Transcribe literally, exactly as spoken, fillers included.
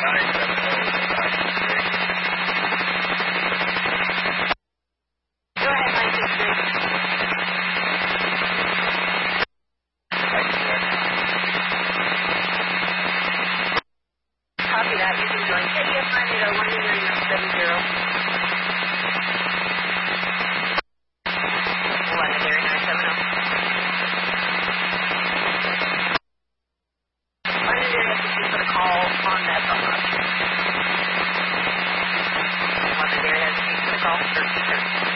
nine seven zero nine six six. Go ahead, nine six six. nine six six. Copy that. You can join K D F nine eight zero one nine seven zero. Londonderry nine seven zero. Londonderry has to put a call on that phone option. Londonderry has to put a call. Sure, sure.